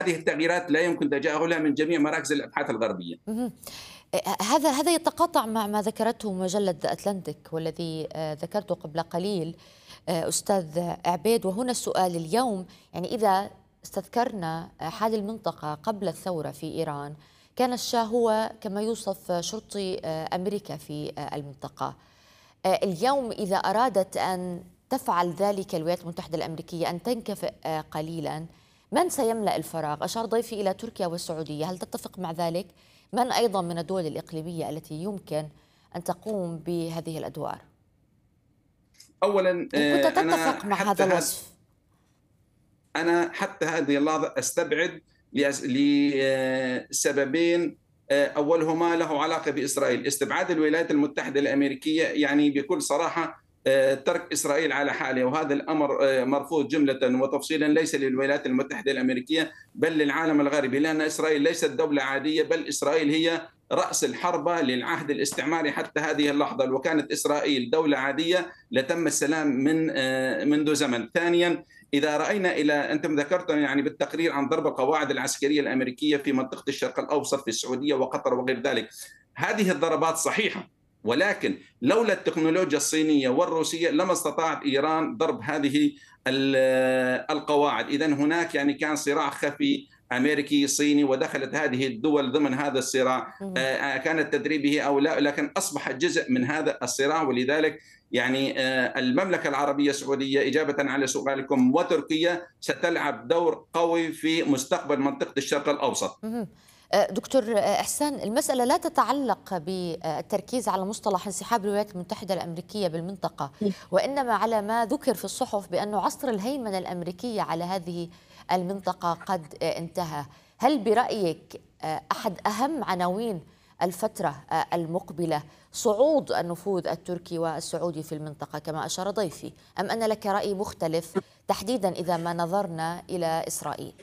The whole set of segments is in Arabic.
هذه التغييرات لا يمكن تجاهلها من جميع مراكز الأبحاث الغربية. اهم. هذا يتقاطع مع ما ذكرته مجلة The Atlantic والذي ذكرته قبل قليل أستاذ عبيد. وهنا السؤال اليوم، يعني إذا استذكرنا حال المنطقة قبل الثورة في إيران، كان الشاه هو كما يوصف شرطي أمريكا في المنطقة. اليوم إذا أرادت أن تفعل ذلك الولايات المتحدة الأمريكية، أن تنكفئ قليلا، من سيملأ الفراغ؟ أشار ضيفي إلى تركيا والسعودية، هل تتفق مع ذلك؟ من أيضا من الدول الإقليمية التي يمكن أن تقوم بهذه الأدوار؟ أولا إن كنت تتفق مع هذا الوصف. أنا حتى هذه اللحظة أستبعد لسببين. أولهما له علاقة بإسرائيل. استبعاد الولايات المتحدة الأمريكية يعني بكل صراحة ترك إسرائيل على حالها، وهذا الأمر مرفوض جملة وتفصيلا، ليس للولايات المتحدة الأمريكية بل للعالم الغربي، لأن إسرائيل ليست دولة عادية، بل إسرائيل هي رأس الحربة للعهد الاستعماري حتى هذه اللحظة. لو كانت إسرائيل دولة عادية لتم السلام منذ زمن. ثانيا، إذا رأينا إلى أنتم ذكرتم يعني بالتقرير عن ضرب القواعد العسكرية الأمريكية في منطقة الشرق الأوسط في السعودية وقطر وغير ذلك، هذه الضربات صحيحة، ولكن لولا التكنولوجيا الصينية والروسية لما استطاعت إيران ضرب هذه القواعد. إذا هناك يعني كان صراع خفي أمريكي صيني، ودخلت هذه الدول ضمن هذا الصراع. كان التدريب به أو لا، لكن أصبحت جزء من هذا الصراع. ولذلك يعني المملكة العربية السعودية إجابة على سؤالكم وتركيا ستلعب دور قوي في مستقبل منطقة الشرق الأوسط. دكتور إحسان، المسألة لا تتعلق بالتركيز على مصطلح انسحاب الولايات المتحدة الأمريكية بالمنطقة، وإنما على ما ذكر في الصحف بأن عصر الهيمنة الأمريكية على هذه المنطقة قد انتهى. هل برأيك أحد أهم عناوين الفترة المقبلة صعود النفوذ التركي والسعودي في المنطقة كما أشار ضيفي، أم أن لك رأي مختلف تحديدا إذا ما نظرنا إلى إسرائيل؟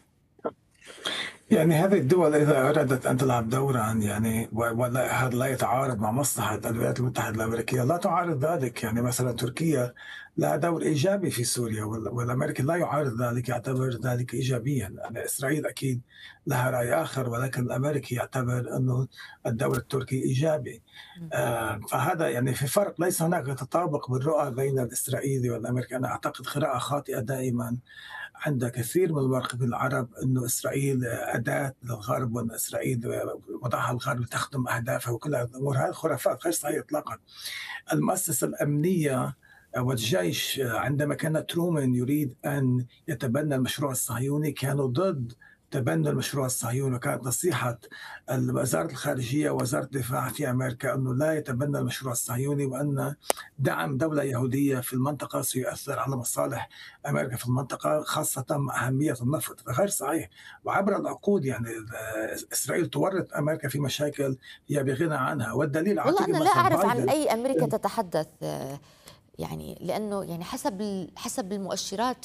يعني هذه الدول إذا أرادت أن تلعب دورا يعني ولا هذا لا يتعارض مع مصلحة الولايات المتحدة الأمريكية لا تعارض ذلك. يعني مثلا تركيا لها دور إيجابي في سوريا والأمريكي لا يعارض ذلك، يعتبر ذلك إيجابيا. يعني إسرائيل أكيد لها رأي آخر، ولكن الأمريكي يعتبر أنه الدور التركي إيجابي. فهذا يعني في فرق، ليس هناك تطابق بالرؤى بين الإسرائيلي والأمريكي. أنا أعتقد قراءة خاطئة دائما عند كثير من المراقبين العرب أنه إسرائيل أداة للغرب، وأن إسرائيل وضعها الغرب لتخدم أهدافه، وكل هذه الأمور هذه خرافات غير صحيحة إطلاقا. المؤسسة الأمنية والجيش عندما كان ترومان يريد أن يتبنى المشروع الصهيوني كانوا ضد تبنى المشروع الصهيوني، وكانت نصيحة وزارة الخارجية ووزارة الدفاع في أمريكا أنه لا يتبنى المشروع الصهيوني، وأن دعم دولة يهودية في المنطقة سيؤثر على مصالح أمريكا في المنطقة، خاصة مع أهمية النفط. غير صحيح. وعبر العقود يعني إسرائيل تورط أمريكا في مشاكل هي بغنى عنها، والدليل والله أنا لا أعرف عن بايدن. أي أمريكا تتحدث، يعني لأنه يعني حسب المؤشرات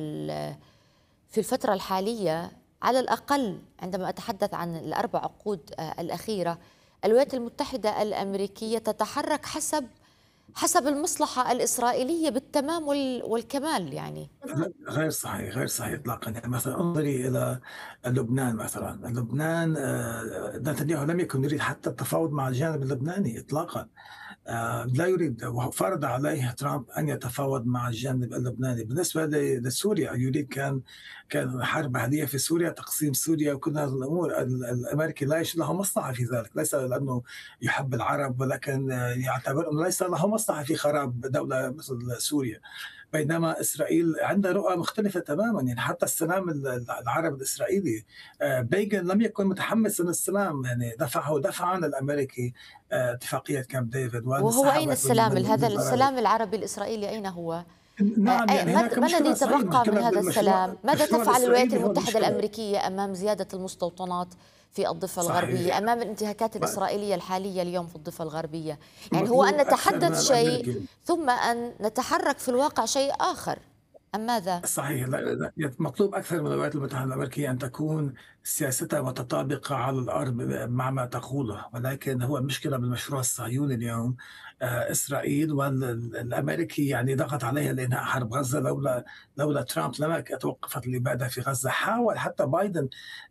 في الفترة الحالية، على الأقل عندما أتحدث عن الأربع عقود الأخيرة، الولايات المتحدة الأمريكية تتحرك حسب المصلحة الإسرائيلية بالتمام والكمال يعني. غير صحيح، غير صحيح اطلاقا. يعني مثلا انظري الى لبنان. مثلا لبنان نتنياهو لم يكن يريد حتى التفاوض مع الجانب اللبناني اطلاقا. لا يريد، وفرض عليه ترامب أن يتفاوض مع الجانب اللبناني. بالنسبة لسوريا يريد كان حرب أهلية في سوريا، تقسيم سوريا وكل هذه الأمور. الأمريكي لا له مصلحة في ذلك، ليس لأنه يحب العرب، ولكن يعتبر أنه ليس له مصلحة في خراب دولة مثل سوريا. بينما إسرائيل عندها رؤى مختلفة تماما. يعني حتى السلام العربي الإسرائيلي، بيغن لم يكن متحمسا للسلام، يعني دفع عن الأمريكي اتفاقية كامب ديفيد وهو أين السلام؟ هذا من السلام العربي الإسرائيلي أين هو؟ نعم. يعني هناك ما الذي مشكلة صحيح، تبقى من مشكلة هذا السلام؟ ماذا المشروع تفعل الولايات الإسرائيلي هو المتحدة المشكلة. الأمريكية أمام زيادة المستوطنات في الضفة الغربية، صحيح. أمام الانتهاكات الإسرائيلية الحالية اليوم في الضفة الغربية؟ يعني هو أن مطلوب أكثر من نتحدث شيء الأمريكي. ثم أن نتحرك في الواقع شيء آخر، أم ماذا؟ صحيح. لا، مطلوب أكثر من الولايات المتحدة الأمريكية أن تكون سياستها متطابقة على الأرض مع ما تقوله، ولكن هو المشكلة بالمشروع الصهيوني اليوم. إسرائيل والأمريكي يعني ضغط عليها لإنهاء حرب غزة. لولا ترامب لما توقفت الإبادة في غزة. حاول حتى بايدن